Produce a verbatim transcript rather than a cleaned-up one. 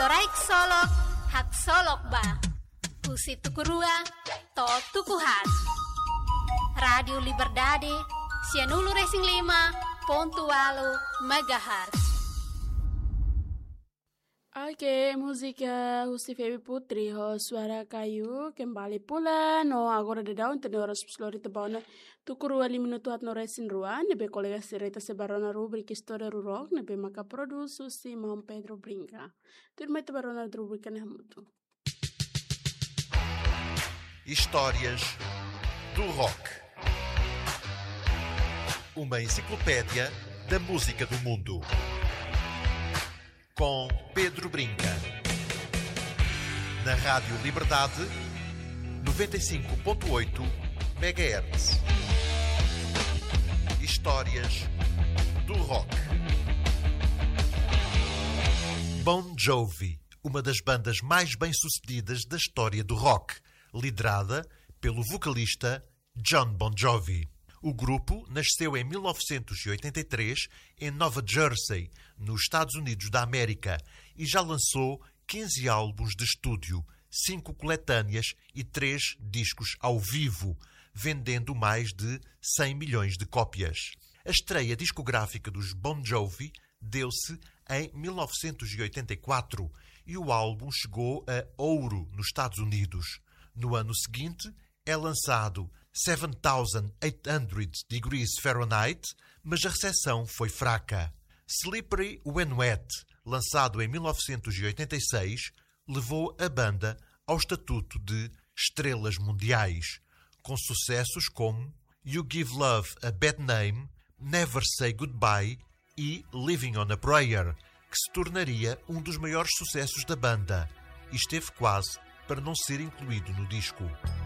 Loraik solok, hak solok ba. Husi tukurua, to tukuhat. Radio Liberdade, Cianulu Racing lima, pontualo, megahertz. Oke, música Husti Febi Putri, ho suara kayu, kembali pula, no agora de daun, tene horas slori tebana, tukuru ali minuto hat no resin ruan, nebe kolega sereta sebarona rubrik história rurok, nebe maka produs Husti Mam Pedro Brinca. Turma tebarona rubrika nehmutu. Histórias do Rock. Uma enciclopédia da música do mundo. Com Pedro Brinca. Na Rádio Liberdade, noventa e cinco ponto oito megahertz. Histórias do Rock. Bon Jovi, uma das bandas mais bem-sucedidas da história do rock, liderada pelo vocalista John Bon Jovi. O grupo nasceu em mil novecentos e oitenta e três em Nova Jersey, nos Estados Unidos da América, e já lançou quinze álbuns de estúdio, cinco coletâneas e três discos ao vivo, vendendo mais de cem milhões de cópias. A estreia discográfica dos Bon Jovi deu-se em mil novecentos e oitenta e quatro e o álbum chegou a ouro nos Estados Unidos. No ano seguinte, é lançado sete mil oitocentos Degrees Fahrenheit, mas a recepção foi fraca. Slippery When Wet, lançado em mil novecentos e oitenta e seis, levou a banda ao estatuto de estrelas mundiais, com sucessos como You Give Love a Bad Name, Never Say Goodbye e Living on a Prayer, que se tornaria um dos maiores sucessos da banda e esteve quase para não ser incluído no disco.